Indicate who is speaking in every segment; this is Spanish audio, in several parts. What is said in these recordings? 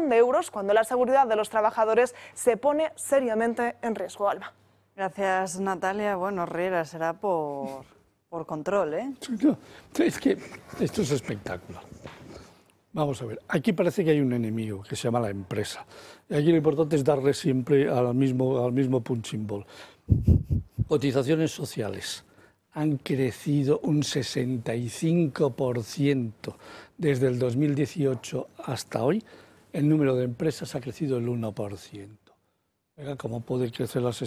Speaker 1: millón de euros cuando la seguridad de los trabajadores se pone seriamente en riesgo. Alba.
Speaker 2: Gracias, Natalia. Bueno, Riera, será por control, ¿eh?
Speaker 3: Es que esto es espectacular. Vamos a ver, aquí parece que hay un enemigo que se llama la empresa. Y aquí lo importante es darle siempre al mismo punching ball. Cotizaciones sociales han crecido un 65% desde el 2018 hasta hoy. El número de empresas ha crecido el 1%. ¿Cómo puede crecer el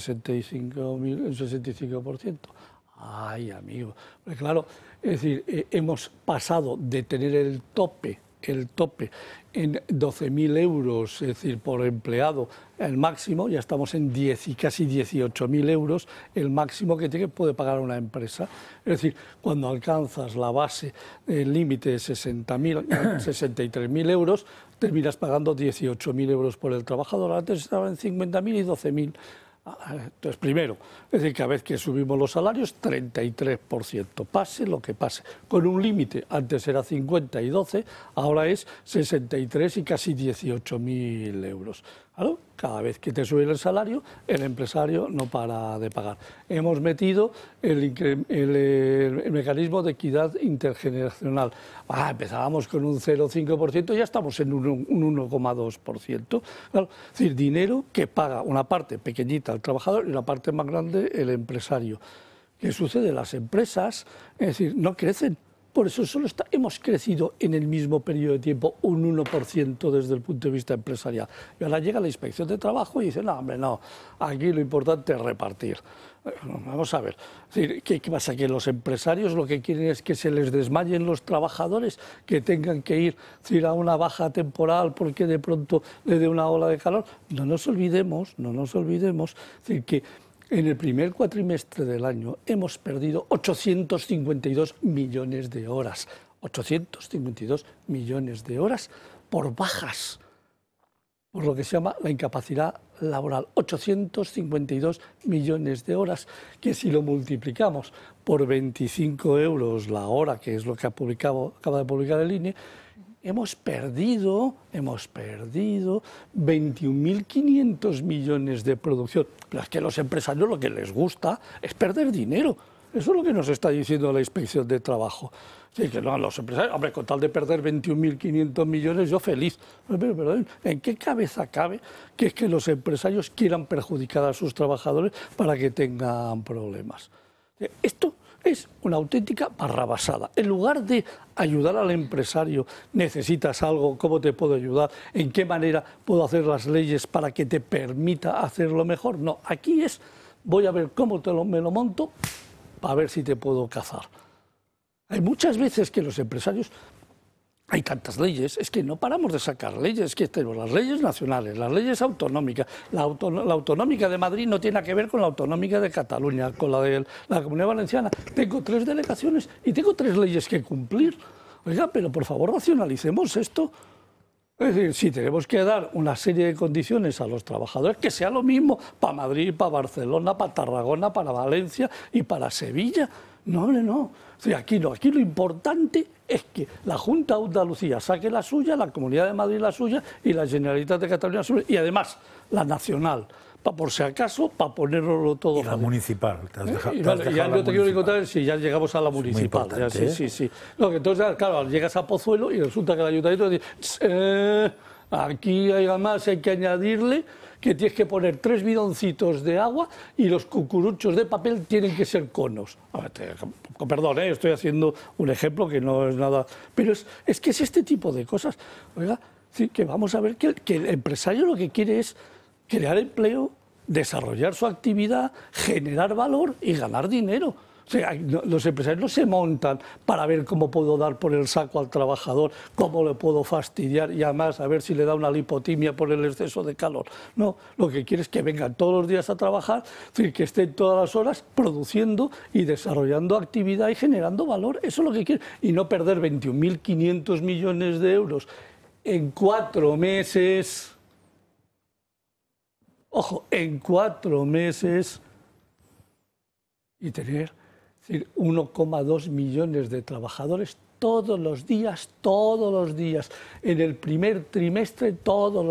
Speaker 3: 65%? Ay, amigo. Porque claro, es decir, hemos pasado de tener el tope en 12.000 euros, es decir, por empleado, el máximo, ya estamos en casi 18.000 euros, el máximo que puede pagar una empresa. Es decir, cuando alcanzas la base, el límite de 63.000 euros, terminas pagando 18.000 euros por el trabajador. Antes estaba en 50.000 y 12.000. Entonces, primero, es decir, cada vez que subimos los salarios, 33%, pase lo que pase, con un límite, antes era 50 y 12, ahora es 63 y casi 18.000 euros. Claro, cada vez que te sube el salario, el empresario no para de pagar. Hemos metido el mecanismo de equidad intergeneracional. Empezábamos con un 0,5%, ya estamos en un 1,2%. Claro, es decir, dinero que paga una parte pequeñita al trabajador y una parte más grande el empresario. ¿Qué sucede? Las empresas, es decir, no crecen. Por eso hemos crecido en el mismo periodo de tiempo un 1% desde el punto de vista empresarial. Y ahora llega la inspección de trabajo y dice, no, hombre, no, aquí lo importante es repartir. Vamos a ver, es decir, ¿qué pasa? ¿Que los empresarios lo que quieren es que se les desmayen los trabajadores, que tengan que ir a una baja temporal porque de pronto le dé una ola de calor? No nos olvidemos, es decir, que en el primer cuatrimestre del año hemos perdido 852 millones de horas. 852 millones de horas por bajas, por lo que se llama la incapacidad laboral. 852 millones de horas, que si lo multiplicamos por 25 euros la hora, que es lo que acaba de publicar el INE, hemos perdido 21.500 millones de producción. Pero es que a los empresarios lo que les gusta es perder dinero. Eso es lo que nos está diciendo la Inspección de Trabajo. Sí, que no, los empresarios, hombre, con tal de perder 21.500 millones, yo feliz. Pero, ¿en qué cabeza cabe que es que los empresarios quieran perjudicar a sus trabajadores para que tengan problemas? Esto es una auténtica barrabasada. En lugar de ayudar al empresario, necesitas algo, ¿cómo te puedo ayudar? ¿En qué manera puedo hacer las leyes para que te permita hacerlo mejor? No, aquí es, voy a ver cómo me lo monto para ver si te puedo cazar. Hay muchas veces que los empresarios, hay tantas leyes, es que no paramos de sacar leyes, es que tenemos las leyes nacionales, las leyes autonómicas. La autonómica de Madrid no tiene que ver con la autonómica de Cataluña, con la de la Comunidad Valenciana. Tengo 3 delegaciones y tengo 3 leyes que cumplir. Oiga, pero por favor racionalicemos esto. Es decir, si tenemos que dar una serie de condiciones a los trabajadores, que sea lo mismo para Madrid, para Barcelona, para Tarragona, para Valencia y para Sevilla. No, hombre, no. O sea, aquí no. Aquí lo importante es que la Junta de Andalucía saque la suya, la Comunidad de Madrid la suya y la Generalitat de Cataluña la suya. Y además, la nacional, por si acaso, para ponerlo todo.
Speaker 4: Y la municipal.
Speaker 3: Ya yo te quiero contar si ya llegamos a la municipal. Ya, sí. Lo que entonces, claro, llegas a Pozuelo y resulta que el ayuntamiento dice, aquí además hay que añadirle que tienes que poner 3 bidoncitos de agua y los cucuruchos de papel tienen que ser conos. A ver, perdón, estoy haciendo un ejemplo que no es nada, pero es que es este tipo de cosas. Oiga, sí, que vamos a ver que el empresario lo que quiere es crear empleo, desarrollar su actividad, generar valor y ganar dinero. O sea, los empresarios no se montan para ver cómo puedo dar por el saco al trabajador, cómo le puedo fastidiar y además a ver si le da una lipotimia por el exceso de calor. No, lo que quiere es que vengan todos los días a trabajar, que estén todas las horas produciendo y desarrollando actividad y generando valor. Eso es lo que quiere. Y no perder 21.500 millones de euros en 4 meses. Ojo, en 4 meses y tener 1,2 millones de trabajadores todos los días, en el primer trimestre, todos los